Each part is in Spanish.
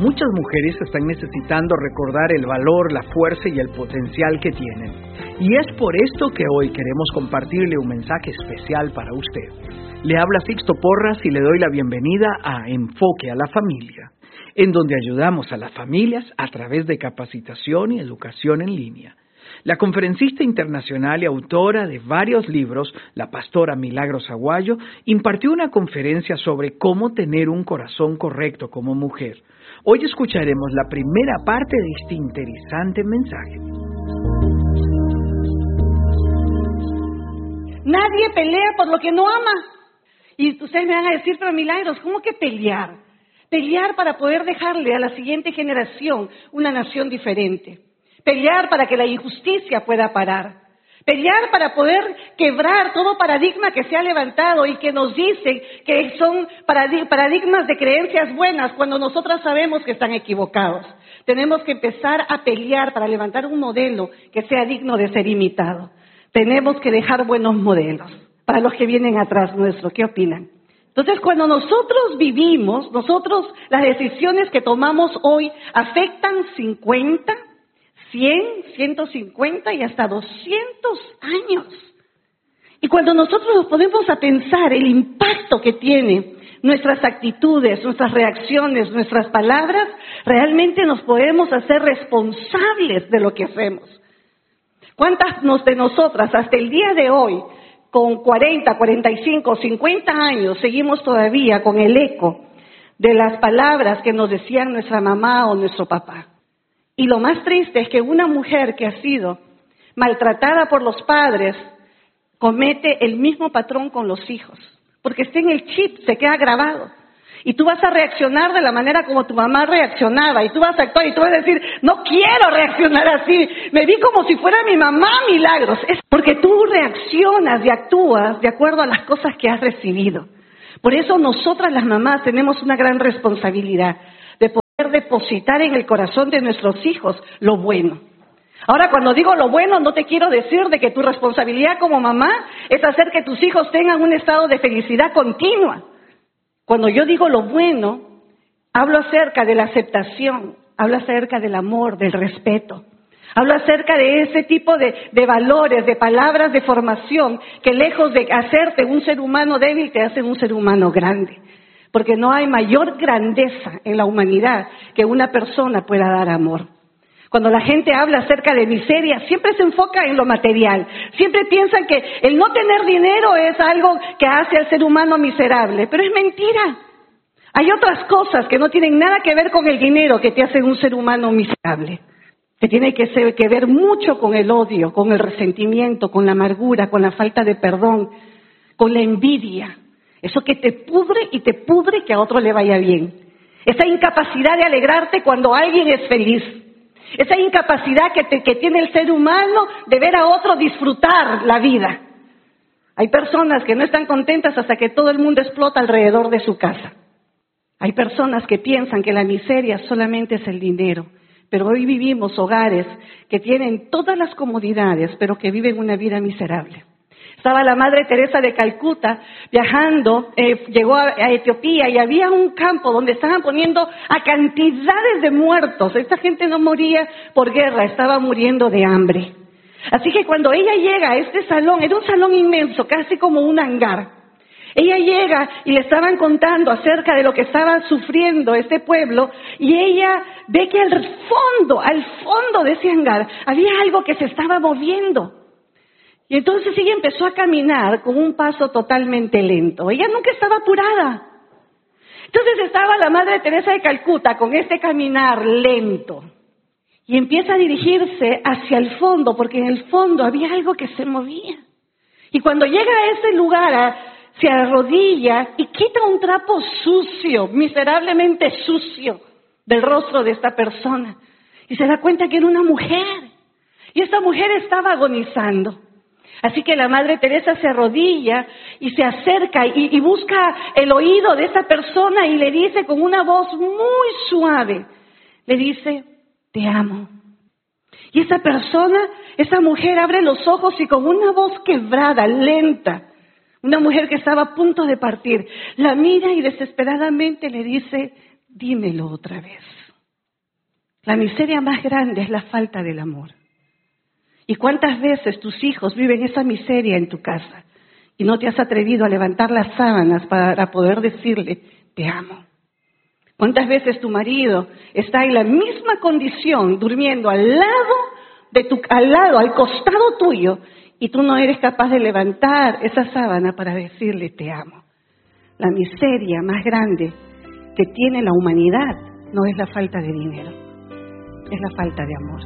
Muchas mujeres están necesitando recordar el valor, la fuerza y el potencial que tienen. Y es por esto que hoy queremos compartirle un mensaje especial para usted. Le habla Sixto Porras y le doy la bienvenida a Enfoque a la Familia, en donde ayudamos a las familias a través de capacitación y educación en línea. La conferencista internacional y autora de varios libros, la pastora Milagros Aguayo, impartió una conferencia sobre cómo tener un corazón correcto como mujer. Hoy escucharemos la primera parte de este interesante mensaje. Nadie pelea por lo que no ama. Y ustedes me van a decir, pero Milagros, ¿cómo que pelear? Pelear para poder dejarle a la siguiente generación una nación diferente. Pelear para que la injusticia pueda parar. Pelear para poder quebrar todo paradigma que se ha levantado y que nos dicen que son paradigmas de creencias buenas cuando nosotras sabemos que están equivocados. Tenemos que empezar a pelear para levantar un modelo que sea digno de ser imitado. Tenemos que dejar buenos modelos para los que vienen atrás nuestro. ¿Qué opinan? Entonces, cuando nosotros vivimos, las decisiones que tomamos hoy afectan 50, 100, 150 y hasta 200 años. Y cuando nosotros nos ponemos a pensar el impacto que tiene nuestras actitudes, nuestras reacciones, nuestras palabras, realmente nos podemos hacer responsables de lo que hacemos. ¿Cuántas de nosotras hasta el día de hoy, con 40, 45, 50 años, seguimos todavía con el eco de las palabras que nos decían nuestra mamá o nuestro papá? Y lo más triste es que una mujer que ha sido maltratada por los padres comete el mismo patrón con los hijos, porque está en el chip, se queda grabado. Y tú vas a reaccionar de la manera como tu mamá reaccionaba, y tú vas a actuar y tú vas a decir, no quiero reaccionar así, me vi como si fuera mi mamá Milagros. Es porque tú reaccionas y actúas de acuerdo a las cosas que has recibido. Por eso nosotras las mamás tenemos una gran responsabilidad de poder depositar en el corazón de nuestros hijos lo bueno. Ahora, cuando digo lo bueno, no te quiero decir de que tu responsabilidad como mamá es hacer que tus hijos tengan un estado de felicidad continua. Cuando yo digo lo bueno, hablo acerca de la aceptación, hablo acerca del amor, del respeto. Hablo acerca de ese tipo de valores, de palabras de formación que lejos de hacerte un ser humano débil, te hacen un ser humano grande. Porque no hay mayor grandeza en la humanidad que una persona pueda dar amor. Cuando la gente habla acerca de miseria, siempre se enfoca en lo material. Siempre piensan que el no tener dinero es algo que hace al ser humano miserable. Pero es mentira. Hay otras cosas que no tienen nada que ver con el dinero que te hacen un ser humano miserable. Que tiene que ver mucho con el odio, con el resentimiento, con la amargura, con la falta de perdón, con la envidia. Eso que te pudre y te pudre que a otro le vaya bien. Esa incapacidad de alegrarte cuando alguien es feliz. Esa incapacidad que tiene el ser humano de ver a otro disfrutar la vida. Hay personas que no están contentas hasta que todo el mundo explota alrededor de su casa. Hay personas que piensan que la miseria solamente es el dinero. Pero hoy vivimos hogares que tienen todas las comodidades, pero que viven una vida miserable. Estaba la Madre Teresa de Calcuta viajando, llegó a Etiopía y había un campo donde estaban poniendo a cantidades de muertos. Esta gente no moría por guerra, estaba muriendo de hambre. Así que cuando ella llega a este salón, era un salón inmenso, casi como un hangar. Ella llega y le estaban contando acerca de lo que estaba sufriendo este pueblo y ella ve que al fondo de ese hangar había algo que se estaba moviendo. Y entonces ella empezó a caminar con un paso totalmente lento. Ella nunca estaba apurada. Entonces estaba la Madre Teresa de Calcuta con este caminar lento. Y empieza a dirigirse hacia el fondo, porque en el fondo había algo que se movía. Y cuando llega a ese lugar, se arrodilla y quita un trapo sucio, miserablemente sucio, del rostro de esta persona. Y se da cuenta que era una mujer. Y esta mujer estaba agonizando. Así que la Madre Teresa se arrodilla y se acerca y busca el oído de esa persona y le dice con una voz muy suave, le dice, te amo. Y esa mujer abre los ojos y con una voz quebrada, lenta, una mujer que estaba a punto de partir, la mira y desesperadamente le dice, dímelo otra vez. La miseria más grande es la falta del amor. ¿Y cuántas veces tus hijos viven esa miseria en tu casa y no te has atrevido a levantar las sábanas para poder decirle, te amo? ¿Cuántas veces tu marido está en la misma condición, durmiendo al costado tuyo, y tú no eres capaz de levantar esa sábana para decirle, te amo? La miseria más grande que tiene la humanidad no es la falta de dinero, es la falta de amor.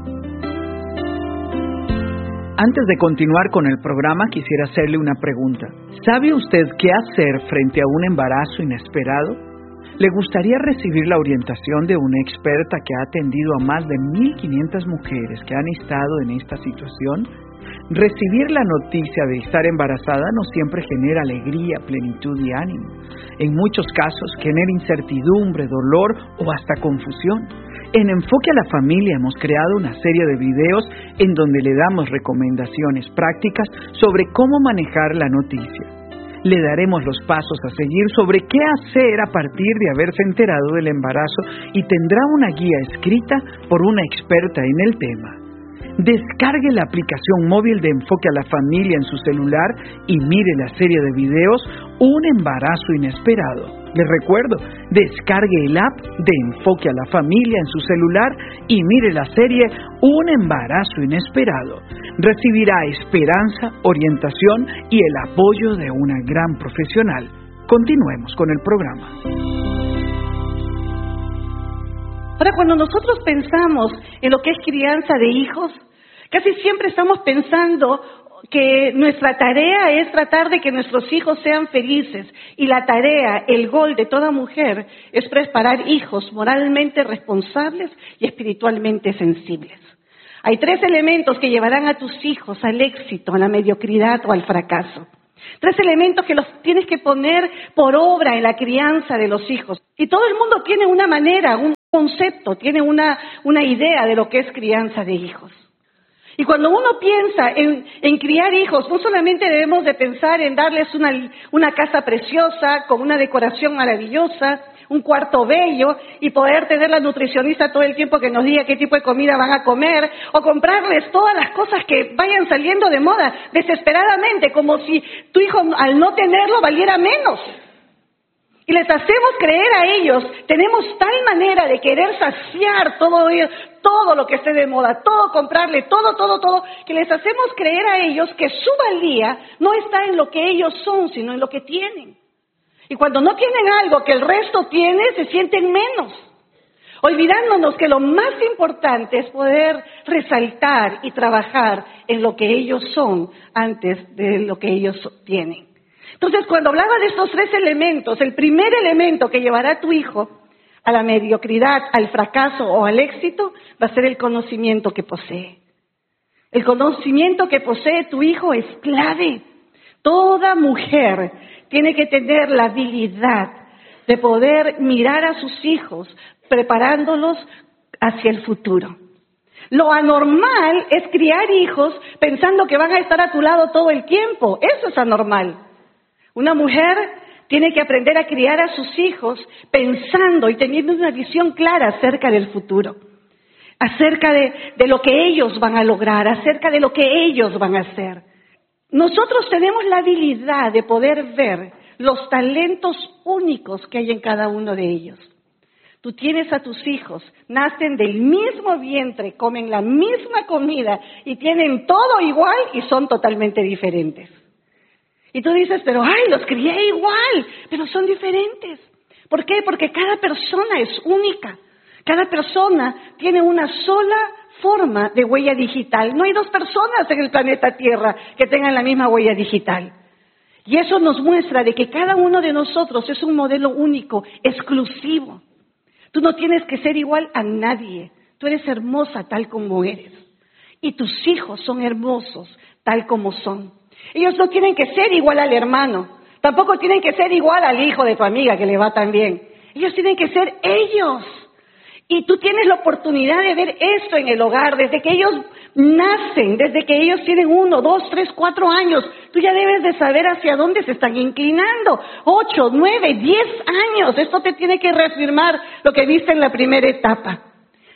Antes de continuar con el programa, quisiera hacerle una pregunta. ¿Sabe usted qué hacer frente a un embarazo inesperado? ¿Le gustaría recibir la orientación de una experta que ha atendido a más de 1,500 mujeres que han estado en esta situación? Recibir la noticia de estar embarazada no siempre genera alegría, plenitud y ánimo. En muchos casos genera incertidumbre, dolor o hasta confusión. En Enfoque a la Familia hemos creado una serie de videos en donde le damos recomendaciones prácticas sobre cómo manejar la noticia. Le daremos los pasos a seguir sobre qué hacer a partir de haberse enterado del embarazo y tendrá una guía escrita por una experta en el tema. Descargue la aplicación móvil de Enfoque a la Familia en su celular y mire la serie de videos Un embarazo inesperado. Les recuerdo, descargue el app de Enfoque a la Familia en su celular y mire la serie Un embarazo inesperado. Recibirá esperanza, orientación y el apoyo de una gran profesional. Continuemos con el programa. Ahora, cuando nosotros pensamos en lo que es crianza de hijos, casi siempre estamos pensando que nuestra tarea es tratar de que nuestros hijos sean felices. Y la tarea, el gol de toda mujer, es preparar hijos moralmente responsables y espiritualmente sensibles. Hay 3 elementos que llevarán a tus hijos al éxito, a la mediocridad o al fracaso. 3 elementos que los tienes que poner por obra en la crianza de los hijos. Y todo el mundo tiene una manera, un concepto, tiene una idea de lo que es crianza de hijos. Y cuando uno piensa en criar hijos, no solamente debemos de pensar en darles una casa preciosa, con una decoración maravillosa, un cuarto bello, y poder tener la nutricionista todo el tiempo que nos diga qué tipo de comida van a comer, o comprarles todas las cosas que vayan saliendo de moda desesperadamente, como si tu hijo al no tenerlo valiera menos. Y les hacemos creer a ellos, tenemos tal manera de querer saciar todo lo que esté de moda, todo comprarle, todo, que les hacemos creer a ellos que su valía no está en lo que ellos son, sino en lo que tienen. Y cuando no tienen algo que el resto tiene, se sienten menos, olvidándonos que lo más importante es poder resaltar y trabajar en lo que ellos son antes de lo que ellos tienen. Entonces, cuando hablaba de estos 3 elementos, el primer elemento que llevará a tu hijo a la mediocridad, al fracaso o al éxito, va a ser el conocimiento que posee. El conocimiento que posee tu hijo es clave. Toda mujer tiene que tener la habilidad de poder mirar a sus hijos, preparándolos hacia el futuro. Lo anormal es criar hijos pensando que van a estar a tu lado todo el tiempo. Eso es anormal. Una mujer tiene que aprender a criar a sus hijos pensando y teniendo una visión clara acerca del futuro, acerca de lo que ellos van a lograr, acerca de lo que ellos van a hacer. Nosotros tenemos la habilidad de poder ver los talentos únicos que hay en cada uno de ellos. Tú tienes a tus hijos, nacen del mismo vientre, comen la misma comida y tienen todo igual y son totalmente diferentes. Y tú dices, pero los crié igual, pero son diferentes. ¿Por qué? Porque cada persona es única. Cada persona tiene una sola forma de huella digital. No hay 2 personas en el planeta Tierra que tengan la misma huella digital. Y eso nos muestra de que cada uno de nosotros es un modelo único, exclusivo. Tú no tienes que ser igual a nadie. Tú eres hermosa tal como eres. Y tus hijos son hermosos tal como son. Ellos no tienen que ser igual al hermano, tampoco tienen que ser igual al hijo de tu amiga que le va tan bien. Ellos tienen que ser ellos. Y tú tienes la oportunidad de ver esto en el hogar, desde que ellos nacen, desde que ellos tienen 1, 2, 3, 4 años. Tú ya debes de saber hacia dónde se están inclinando. 8, 9, 10 años. Esto te tiene que reafirmar lo que viste en la primera etapa.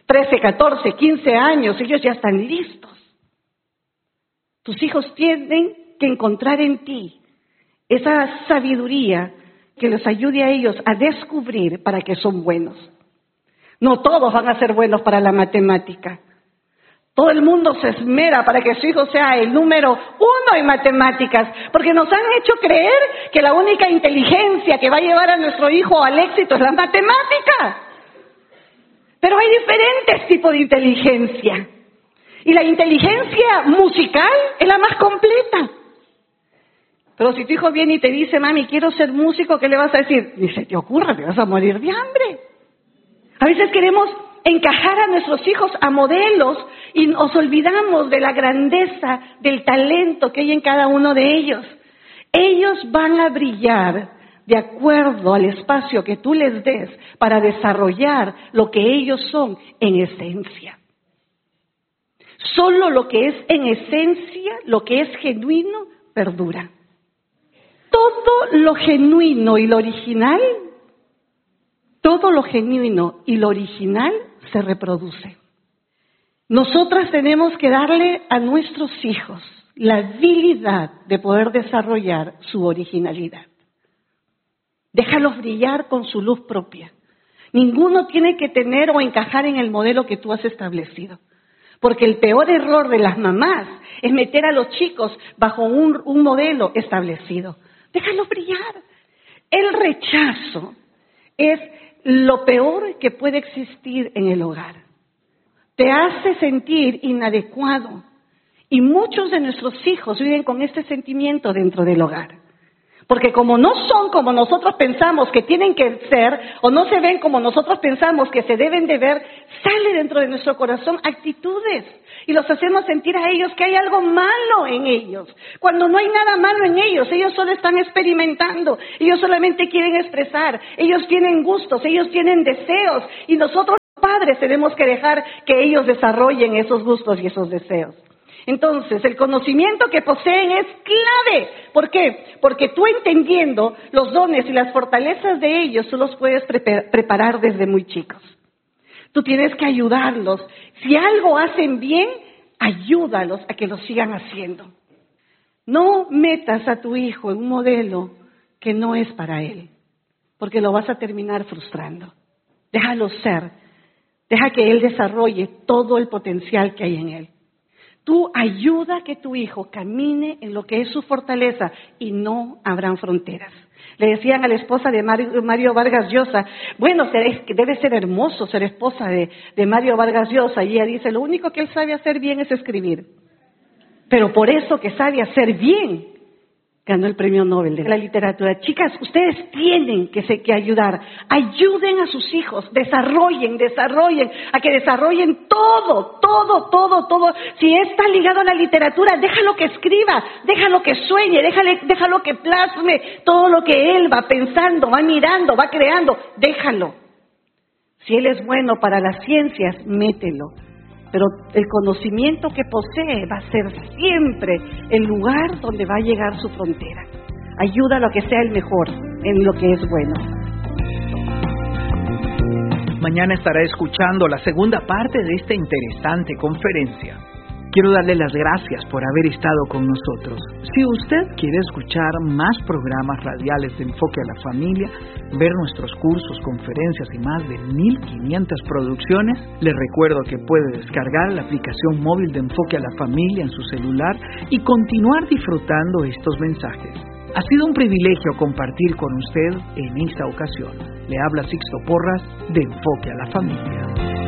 13, 14, 15 años, ellos ya están listos. Tus hijos tienen que encontrar en ti esa sabiduría que les ayude a ellos a descubrir para qué son buenos. No todos van a ser buenos para la matemática. Todo el mundo se esmera para que su hijo sea el número 1 en matemáticas, porque nos han hecho creer que la única inteligencia que va a llevar a nuestro hijo al éxito es la matemática. Pero hay diferentes tipos de inteligencia. Y la inteligencia musical es la más completa. Pero si tu hijo viene y te dice, mami, quiero ser músico, ¿qué le vas a decir? Ni se te ocurra, te vas a morir de hambre. A veces queremos encajar a nuestros hijos a modelos y nos olvidamos de la grandeza, del talento que hay en cada uno de ellos. Ellos van a brillar de acuerdo al espacio que tú les des para desarrollar lo que ellos son en esencia. Solo lo que es en esencia, lo que es genuino, perdura. Todo lo genuino y lo original, se reproduce. Nosotras tenemos que darle a nuestros hijos la habilidad de poder desarrollar su originalidad. Déjalos brillar con su luz propia. Ninguno tiene que tener o encajar en el modelo que tú has establecido. Porque el peor error de las mamás es meter a los chicos bajo un modelo establecido. Déjalos brillar. El rechazo es lo peor que puede existir en el hogar. Te hace sentir inadecuado. Y muchos de nuestros hijos viven con este sentimiento dentro del hogar. Porque como no son como nosotros pensamos que tienen que ser, o no se ven como nosotros pensamos que se deben de ver, sale dentro de nuestro corazón actitudes. Y los hacemos sentir a ellos que hay algo malo en ellos. Cuando no hay nada malo en ellos solo están experimentando. Ellos solamente quieren expresar. Ellos tienen gustos, ellos tienen deseos. Y nosotros, padres, tenemos que dejar que ellos desarrollen esos gustos y esos deseos. Entonces, el conocimiento que poseen es clave. ¿Por qué? Porque tú entendiendo los dones y las fortalezas de ellos, tú los puedes preparar desde muy chicos. Tú tienes que ayudarlos. Si algo hacen bien, ayúdalos a que lo sigan haciendo. No metas a tu hijo en un modelo que no es para él, porque lo vas a terminar frustrando. Déjalo ser. Deja que él desarrolle todo el potencial que hay en él. Tú ayuda a que tu hijo camine en lo que es su fortaleza y no habrán fronteras. Le decían a la esposa de Mario Vargas Llosa, bueno, debe ser hermoso ser esposa de Mario Vargas Llosa. Y ella dice, lo único que él sabe hacer bien es escribir. Pero por eso que sabe hacer bien, ganó el premio Nobel de la literatura. Chicas, ustedes tienen que ayudar. Ayuden a sus hijos, desarrollen, a que desarrollen todo. Si está ligado a la literatura, déjalo que escriba, déjalo que sueñe, déjalo que plasme todo lo que él va pensando, va mirando, va creando, déjalo. Si él es bueno para las ciencias, mételo. Pero el conocimiento que posee va a ser siempre el lugar donde va a llegar su frontera. Ayúdalo a que sea el mejor en lo que es bueno. Mañana estará escuchando la segunda parte de esta interesante conferencia. Quiero darle las gracias por haber estado con nosotros. Si usted quiere escuchar más programas radiales de Enfoque a la Familia, ver nuestros cursos, conferencias y más de 1,500 producciones, le recuerdo que puede descargar la aplicación móvil de Enfoque a la Familia en su celular y continuar disfrutando estos mensajes. Ha sido un privilegio compartir con usted en esta ocasión. Le habla Sixto Porras de Enfoque a la Familia.